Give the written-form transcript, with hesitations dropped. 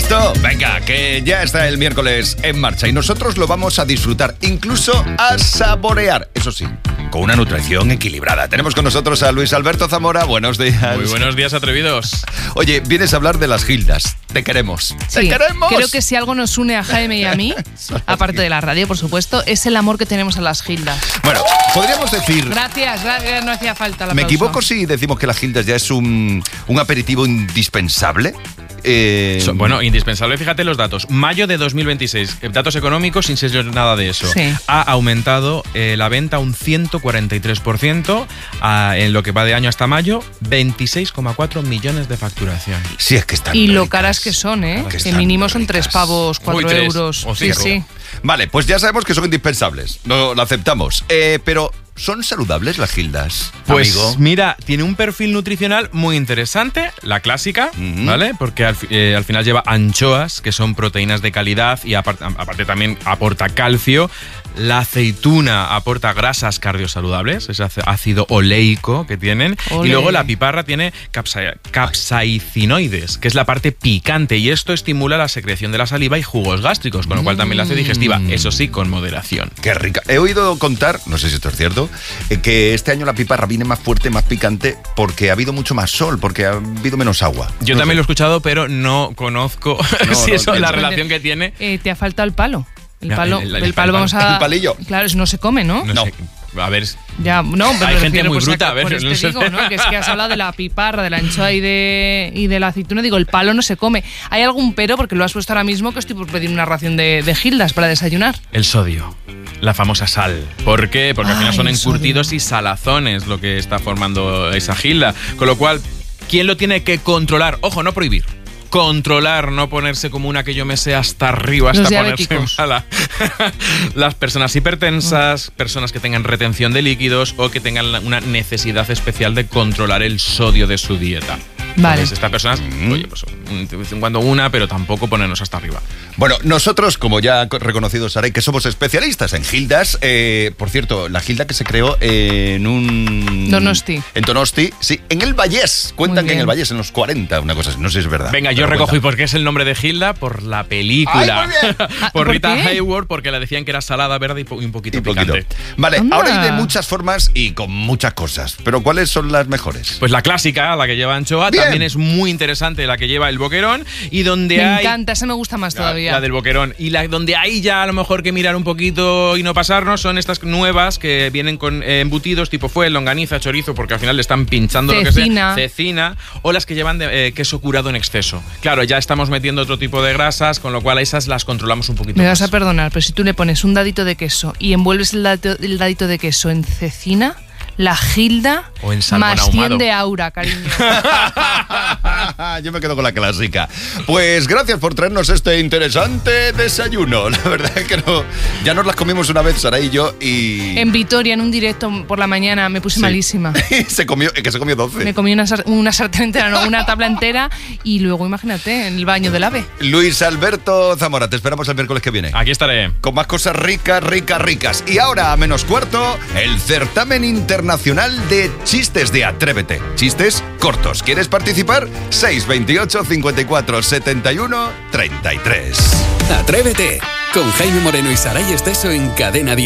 ¿Listo? Venga, que ya está el miércoles en marcha y nosotros lo vamos a disfrutar, incluso a saborear, eso sí, con una nutrición equilibrada. Tenemos con nosotros a Luis Alberto Zamora. Buenos días. Muy buenos días, atrevidos. Oye, vienes a hablar de las Gildas. Te queremos. Sí, ¡Te queremos! Creo que si algo nos une a Jaime y a mí, aparte de la radio, por supuesto, es el amor que tenemos a las Gildas. Bueno, podríamos decir... Gracias, no hacía falta la ¿Me equivoco si decimos que las Gildas ya es un aperitivo indispensable? Bueno, indispensable, fíjate los datos. Mayo de 2026, datos económicos sin ser nada de eso. Sí. Ha aumentado la venta un 143%, en lo que va de año hasta mayo, 26,4 millones de facturación. Sí, es que están Y lo ricas. caras que son, ¿eh? Que mínimo son 3 pavos, 4 3 euros. o Sí, 5. sí. Vale, pues ya sabemos que son indispensables. Lo aceptamos. Pero, ¿son saludables las Gildas, Pues amigo? mira, tiene un perfil nutricional muy interesante, la clásica, ¿vale? Porque al final lleva anchoas, que son proteínas de calidad y aparte también aporta calcio. La aceituna aporta grasas cardiosaludables, ese ácido oleico que tienen. Ole. Y luego la piparra tiene capsaicinoides, que es la parte picante, y esto estimula la secreción de la saliva y jugos gástricos, con lo cual también la hace digestiva, eso sí, con moderación. Qué rica. He oído contar, no sé si esto es cierto, que este año la piparra viene más fuerte, más picante, porque ha habido mucho más sol, porque ha habido menos agua. Yo también lo he escuchado, pero no conozco si eso es la relación que tiene. Te ha faltado el palo. El Ya, palo, el el palo vamos a... El palillo. Claro, eso no se come, ¿no? No sé. A ver, Ya, no, pero hay me gente refiero, muy pues, bruta, a ver, por no este sé. digo, ¿no? Que es que has hablado de la piparra, de la anchoa y de la aceituna. Digo, el palo no se come. ¿Hay algún pero? Porque lo has puesto ahora mismo, que estoy por pedir una ración de Gildas para desayunar. el sodio, la famosa sal. ¿Por qué? Porque al final son el encurtidos sodio. y salazones lo que está formando esa gilda. Con lo cual, ¿quién lo tiene que controlar? Ojo, no prohibir. Controlar, no ponerse como una que yo me sé hasta arriba, hasta Los ponerse diabéticos. mala. Las personas hipertensas, personas que tengan retención de líquidos o que tengan una necesidad especial de controlar el sodio de su dieta. Vale. Entonces, estas personas, oye, pues de vez en cuando una, pero tampoco ponernos hasta arriba. Bueno, nosotros, como ya ha reconocido Saray, que somos especialistas en Gildas. Por cierto, la Gilda que se creó en un... Donosti. En Donosti, sí, en el Vallés. Cuentan Muy que en bien. el Vallés, en los 40, una cosa así, no sé si es verdad. Venga, yo pero recojo. ¿Y cuentan. por qué es el nombre de Gilda? Por la película. ¡Ay, muy bien! Por ¿por Rita qué? Hayworth, porque le decían que era salada, verde y un poquito Y poquito. picante. Vale, Anda. ahora hay de muchas formas y con muchas cosas. Pero ¿cuáles son las mejores? Pues la clásica, la que lleva anchoa, Bien. también es muy interesante la que lleva el boquerón y donde Me hay... encanta, esa me gusta más todavía. La del boquerón. Y donde hay ya a lo mejor que mirar un poquito y no pasarnos son estas nuevas que vienen con embutidos tipo fuet, longaniza, chorizo, porque al final le están pinchando Cecina. lo que sea. Cecina. O las que llevan queso curado en exceso. Claro, ya estamos metiendo otro tipo de grasas, con lo cual esas las controlamos un poquito Me más. vas a perdonar, pero si tú le pones un dadito de queso y envuelves el dadito de queso en cecina, la Gilda O en salmón más ahumado. 100 de aura, cariño. Yo me quedo con la clásica. Pues gracias por traernos este interesante desayuno. La verdad es que no, ya nos las comimos una vez, Saray y yo, y... En Vitoria, en un directo por la mañana, me puse Sí. malísima. se comió 12. Me comí una sartén entera, no, una tabla entera, y luego, imagínate, en el baño del ave. Luis Alberto Zamora, te esperamos el miércoles que viene. Aquí estaré. Con más cosas ricas, ricas, ricas. Y ahora, a menos cuarto, el certamen internacional de chistes de Atrévete. Chistes cortos. ¿Quieres participar? 628 54 71 33. Atrévete con Jaime Moreno y Saray Esteso en Cadena 10.